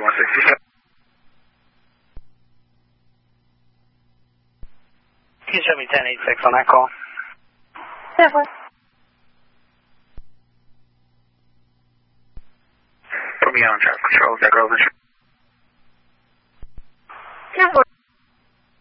167. Can you show me 1086 on that call? Definitely. Put me on traffic control, Deck over. Definitely.